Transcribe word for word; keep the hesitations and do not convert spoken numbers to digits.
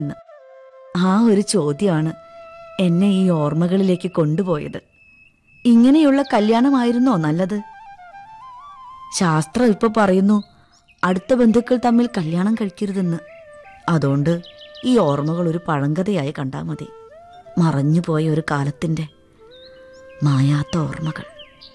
ആ ഒരു ചോദ്യമാണ് എന്നെ ഈ ഓർമ്മകളിലേക്ക് കൊണ്ടുപോയത്. ഇങ്ങനെയുള്ള കല്യാണമായിരുന്നോ നല്ലത്? ശാസ്ത്രം ഇപ്പൊ പറയുന്നു അടുത്ത ബന്ധുക്കൾ തമ്മിൽ കല്യാണം കഴിക്കരുതെന്ന്. അതുകൊണ്ട് ഈ ഓർമ്മകൾ ഒരു പഴങ്കഥയായി കണ്ടാൽ മതി. മറഞ്ഞുപോയ ഒരു കാലത്തിന്റെ മായാത്ത ഓർമ്മകൾ.